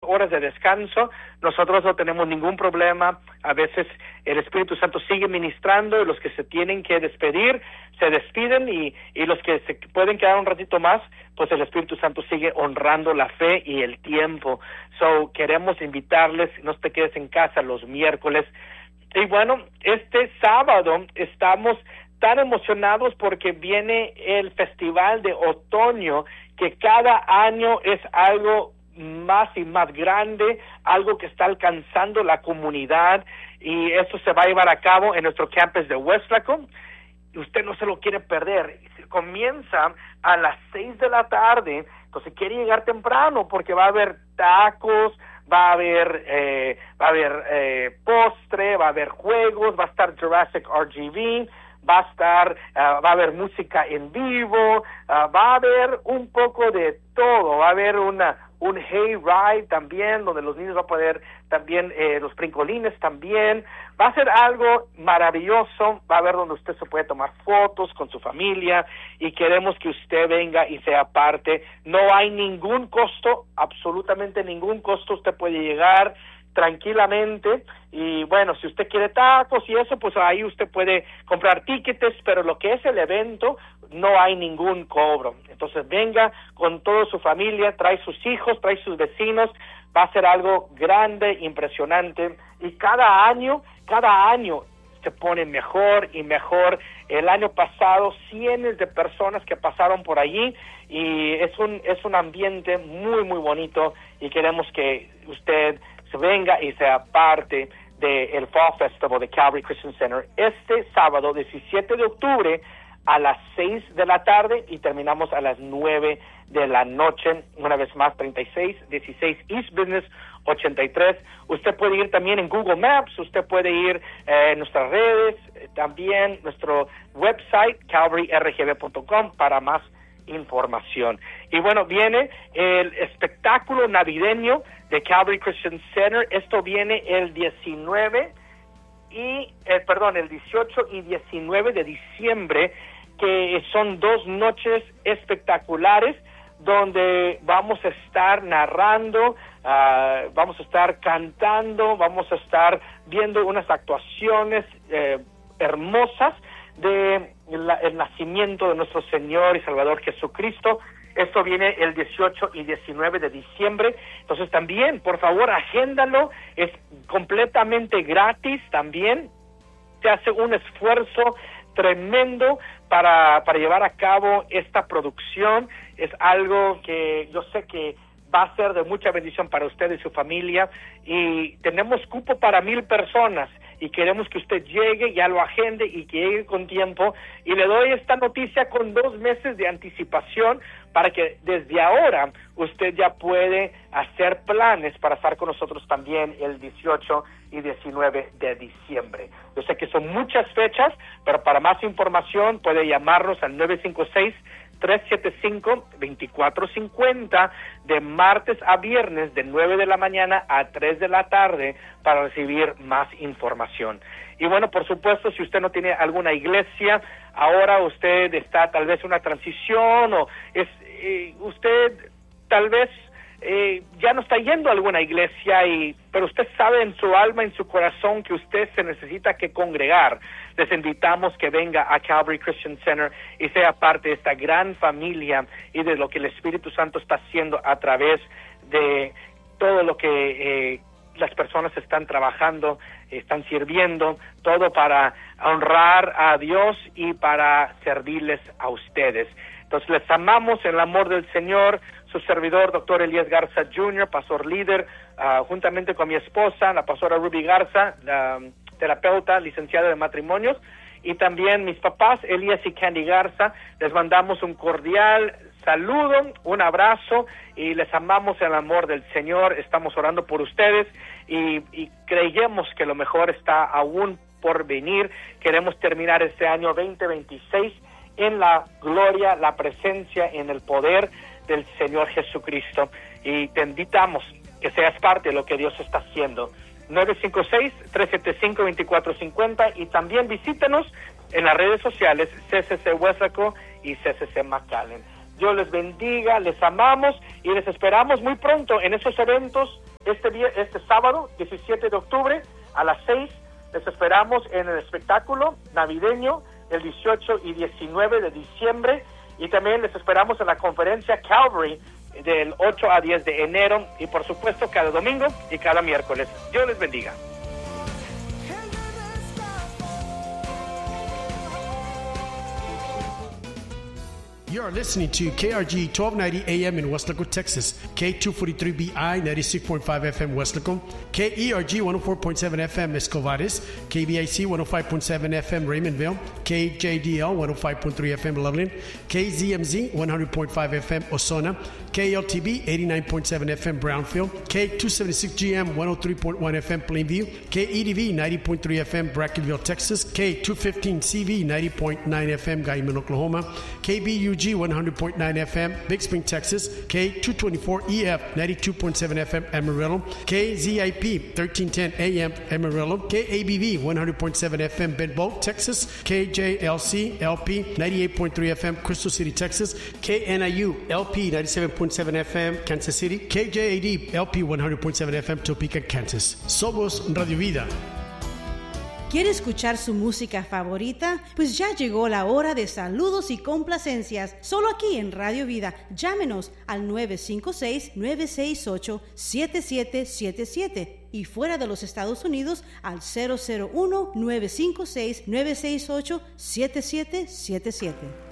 horas de descanso. Nosotros no tenemos ningún problema. A veces el Espíritu Santo sigue ministrando y los que se tienen que despedir se despiden y los que se pueden quedar un ratito más, pues el Espíritu Santo sigue honrando la fe y el tiempo. So, queremos invitarles, no te quedes en casa los miércoles. Y bueno, este sábado estamos tan emocionados porque viene el Festival de Otoño, que cada año es algo más y más grande, algo que está alcanzando la comunidad, y esto se va a llevar a cabo en nuestro campus de Weslaco. Usted no se lo quiere perder. Comienza a las 6 de la tarde, entonces quiere llegar temprano porque va a haber tacos, va a haber postre, va a haber juegos, va a estar Jurassic RGV, va a haber música en vivo, va a haber un poco de todo, va a haber un hayride también, donde los niños van a poder también, los brincolines también. Va a ser algo maravilloso, va a haber donde usted se puede tomar fotos con su familia y queremos que usted venga y sea parte. No hay ningún costo, absolutamente ningún costo, usted puede llegar tranquilamente y bueno, si usted quiere tacos y eso, pues ahí usted puede comprar tickets, pero lo que es el evento no hay ningún cobro. Entonces venga con toda su familia, trae sus hijos, trae sus vecinos, va a ser algo grande, impresionante, y cada año se pone mejor y mejor. El año pasado cientos de personas que pasaron por allí y es un ambiente muy muy bonito y queremos que usted se venga y sea parte del Fall Festival de Calvary Christian Center este sábado 17 de octubre a las 6 de la tarde y terminamos a las 9 de la noche. Una vez más, 3616 East Business 83. Usted puede ir también en Google Maps, usted puede ir en nuestras redes, también nuestro website calvaryrgb.com para más información. Y bueno, viene el espectáculo navideño de Calvary Christian Center. Esto viene el 18 y 19 de diciembre, que son 2 noches espectaculares donde vamos a estar narrando, vamos a estar cantando, vamos a estar viendo unas actuaciones hermosas de el nacimiento de nuestro Señor y Salvador Jesucristo. Esto viene el 18 y 19 de diciembre. Entonces también, por favor, agéndalo. Es completamente gratis también. Se hace un esfuerzo tremendo para llevar a cabo esta producción. Es algo que yo sé que va a ser de mucha bendición para usted y su familia. Y tenemos cupo para 1,000 personas. Y queremos que usted llegue, ya lo agende y que llegue con tiempo. Y le doy esta noticia con 2 meses de anticipación para que desde ahora usted ya puede hacer planes para estar con nosotros también el 18 y 19 de diciembre. Yo sé que son muchas fechas, pero para más información puede llamarnos al 956-375-2450 de martes a viernes de 9 de la mañana a 3 de la tarde para recibir más información. Y bueno, por supuesto, si usted no tiene alguna iglesia, ahora usted está tal vez en una transición o usted tal vez ya no está yendo a alguna iglesia, pero usted sabe en su alma, en su corazón que usted se necesita que congregar. Les invitamos que venga a Calvary Christian Center y sea parte de esta gran familia y de lo que el Espíritu Santo está haciendo a través de todo lo que las personas están trabajando, están sirviendo, todo para honrar a Dios y para servirles a ustedes. Entonces les amamos en el amor del Señor. Su servidor, Dr. Elías Garza Jr., pastor líder, juntamente con mi esposa, la pastora Ruby Garza, la terapeuta, licenciada de matrimonios, y también mis papás, Elías y Candy Garza. Les mandamos un cordial saludo, un abrazo, y les amamos en el amor del Señor. Estamos orando por ustedes y creemos que lo mejor está aún por venir. Queremos terminar este año 2026 en la gloria, la presencia, en el poder del Señor Jesucristo, y te invitamos que seas parte de lo que Dios está haciendo. 956-375-2450, y también visítenos en las redes sociales CCC Weslaco y CCC McAllen. Dios les bendiga, les amamos y les esperamos muy pronto en esos eventos Este sábado, 17 de octubre, a las 6, les esperamos en el espectáculo navideño, el 18 y 19 de diciembre, y también les esperamos en la conferencia Calvary del 8 a 10 de enero, y por supuesto cada domingo y cada miércoles. Dios les bendiga. You are listening to KRG 1290 AM in Westlake, Texas, K243BI 96.5 FM Westlake, KERG 104.7 FM Escovares, KBIC 105.7 FM Raymondville, KJDL 105.3 FM Loveland, KZMZ 100.5 FM Osona, KLTB 89.7 FM Brownfield, K276GM 103.1 FM Plainview, KEDV 90.3 FM Brackenville, Texas, K215CV 90.9 FM Guyman, Oklahoma, KBUG 100.9 FM Big Spring, Texas, K224EF 92.7 FM Amarillo, KZIP 1310 AM Amarillo, KABV 100.7 FM Bedboe, Texas, KJLC LP 98.3 FM Crystal City, Texas, KNIU LP 97.7 FM Kansas City, KJAD LP 100.7 FM Topeka, Kansas. Somos Radio Vida. ¿Quiere escuchar su música favorita? Pues ya llegó la hora de saludos y complacencias. Solo aquí en Radio Vida. Llámenos al 956-968-7777 y fuera de los Estados Unidos al 001-956-968-7777.